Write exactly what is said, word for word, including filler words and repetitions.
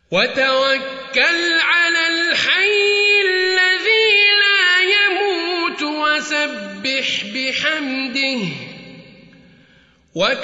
وتوكل على الحي الذي لا يموت وسبح بحمده